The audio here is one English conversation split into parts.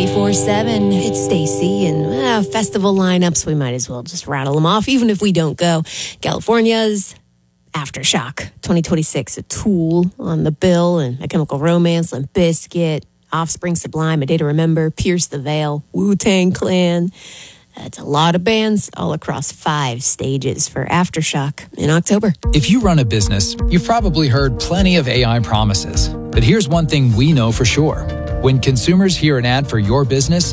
94.7. It's Stacy, and festival lineups, we might as well just rattle them off, even if we don't go. California's Aftershock 2026, a Tool on the bill, and A Chemical Romance, Limp Bizkit, Offspring, Sublime, A Day to Remember, Pierce the Veil, Wu-Tang Clan. It's a lot of bands all across 5 stages for Aftershock in October. If you run a business, you've probably heard plenty of AI promises. But here's one thing we know for sure. When consumers hear an ad for your business,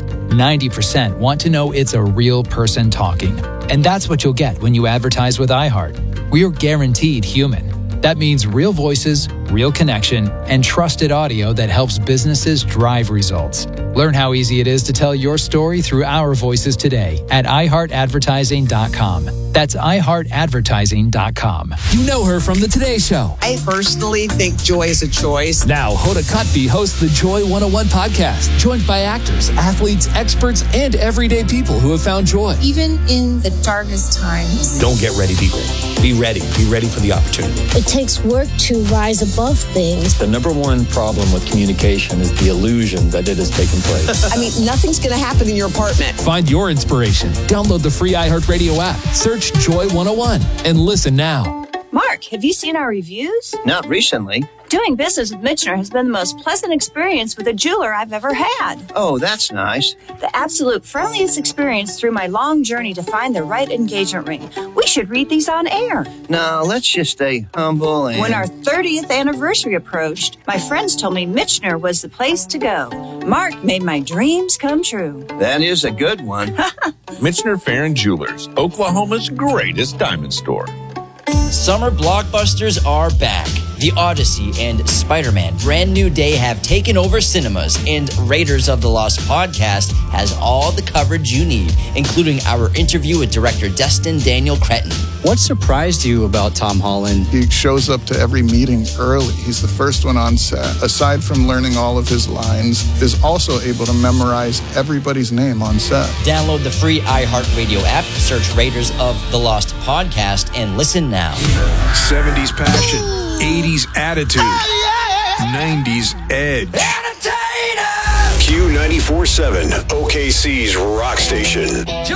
90% want to know it's a real person talking. And that's what you'll get when you advertise with iHeart. We are guaranteed human. That means real voices, real connection, and trusted audio that helps businesses drive results. Learn how easy it is to tell your story through our voices today at iHeartAdvertising.com. That's iHeartAdvertising.com. You know her from The Today Show. I personally think joy is a choice. Now, Hoda Kotb hosts the Joy 101 podcast, joined by actors, athletes, experts, and everyday people who have found joy. Even in the darkest times. Don't get ready, be ready. Be ready. Be ready for the opportunity. It takes work to rise above things. The number one problem with communication is the illusion that it has taken place. I mean, nothing's going to happen in your apartment. Find your inspiration. Download the free iHeartRadio app. Search Joy 101 and listen now. Mark, have you seen our reviews? Not recently. Doing business with Michener has been the most pleasant experience with a jeweler I've ever had. Oh, that's nice. The absolute friendliest experience through my long journey to find the right engagement ring. We should read these on air. No, let's just stay humble and... When our 30th anniversary approached, my friends told me Michener was the place to go. Mark made my dreams come true. That is a good one. Michener Farron Jewelers, Oklahoma's greatest diamond store. Summer blockbusters are back. The Odyssey and Spider-Man Brand New Day have taken over cinemas, and Raiders of the Lost podcast has all the coverage you need, including our interview with director Destin Daniel Cretton. What surprised you about Tom Holland? He shows up to every meeting early. He's the first one on set. Aside from learning all of his lines, is also able to memorize everybody's name on set. Download the free iHeartRadio app, search Raiders of the Lost podcast, and listen now. 70s passion, 80s attitude, 90s edge. Q94.7, OKC's rock station.